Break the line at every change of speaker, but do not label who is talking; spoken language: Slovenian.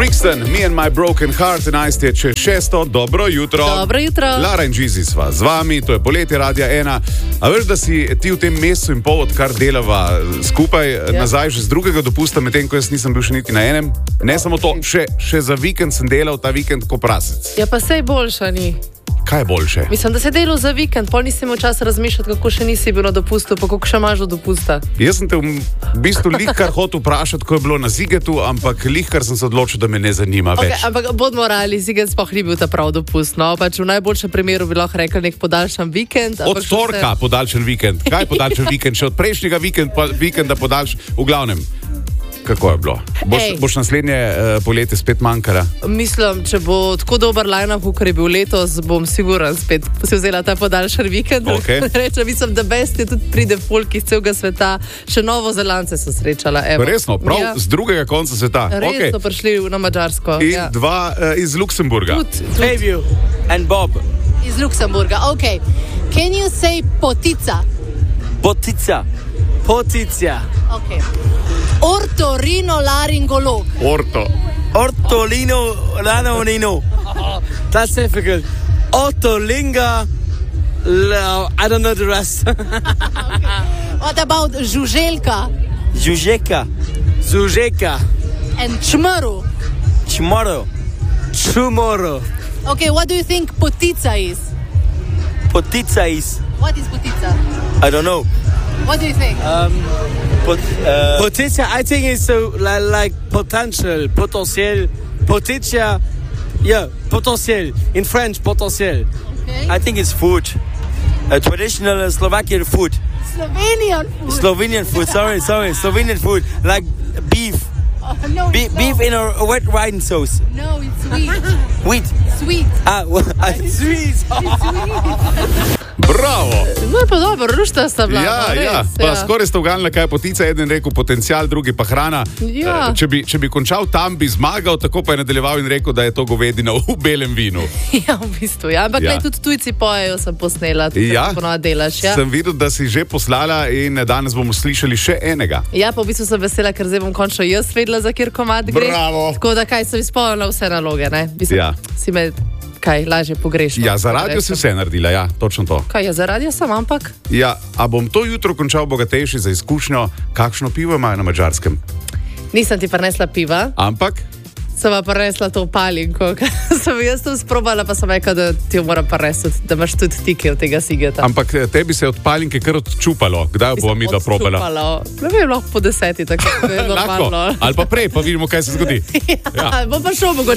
Brixton, Me and My Broken Heart, 11 je čez 6. Dobro jutro.
Dobro jutro.
Lara in Gizi sva z vami, to je Poletje Radia 1. A veš, da si ti v tem mesecu in pol, odkar delava skupaj, nazaj že z drugega dopusta, medtem ko jaz nisem bil še niti na enem. Ne samo to, še za vikend sem delal ta vikend ko prasec.
Ja, pa sej boljša ni.
Kaj je boljše?
Mislim, da se delal za vikend, pol nisi imel časa razmišljati, kako še nisi bil na dopustu, pa kako še imaš do dopusta.
Jaz sem te v bistvu lihkar hotel vprašati, ko je bilo na Zigetu, ampak lihkar sem se odločil, da me ne zanima več.
Ampak bodmo morali, Ziget sploh ni bil ta prav dopust, no, pač v najboljšem primeru bi lahko rekel nek podaljšan vikend.
Od torka podaljšan vikend. Kaj podaljšan vikend? Še od prejšnjega vikenda podaljšan, v glavnem. Kako je bilo? Boš naslednje poletje spet manjkala?
Mislim, če bo tako dober line-up, kot je bil letos, bom siguran spet si vzela ta podaljšan vikend.
Okay.
Rečem, mislim, da best je tudi pride folk iz celega sveta. Še Novozelance so srečala. Evo.
Resno, prav z drugega konca sveta.
Res so prišli na Madžarsko.
In dva iz Luksemburga.
Fabio and Bob.
Iz Luksemburga, ok. Can you say potica?
Potica.
Ok. Ortorinolaringolog.
Ortolino. That's difficult. Otolinga. I don't know the rest.
Okay. What about žuželka?
Žužeka.
And čmrl?
Tomorrow.
Okay, what do you think potica is?
Potica is.
What is potica?
I don't know.
What do you think?
Potica, I think it's like potential. Potica, yeah, potential. In French, potential.
Okay.
I think it's food. Traditional Slovakian food.
Slovenian food.
Slovenian food. Like beef.
No,
Beef in a wet wine sauce.
No, it's sweet.
Wheat.
Sweet.
Sweet.
Bravo!
No je pa dobro, rušta sta bila.
Ja. Pa skoraj sta uganila, kaj je potica, eden rekel potencial, drugi pa hrana.
Ja.
Če bi končal tam, bi zmagal, tako pa je nadaljeval in rekel, da je to govedina v belem vinu.
Ja, v bistvu. Ja. Ampak tudi tujci pojejo, sem posnela. Delaš, ja.
Sem videl, da si že poslala in danes bomo slišali še enega.
Ja, pa v bistvu sem vesela, ker zdaj bom končno jaz vedela, za kjer komad gre.
Bravo!
Tako da kaj, sem izpolnila vse naloge, ne? Si me lažje pogrešila.
Ja, za radio si vse naredila, ja, točno to.
Kaj, ja, za radio sem, ampak?
Ja, a bom to jutro končal bogatejši za izkušnjo, kakšno pivo imajo na Madžarskem?
Nisem ti prinesla piva.
Ampak?
Sem pa prinesla to palinko, ker sem jaz to sprobala, pa sem rekla, da ti jo moram prinesla, da imaš tudi tike od tega Sigeta.
Ampak tebi se je od palinke kar odčupalo. Kdaj bo mi to probala?
Ne vem, lahko po 10, tako da je normalno.
Ali pa prej, pa vidimo, kaj se zgodi.
Ja, bom pa šel mogoče.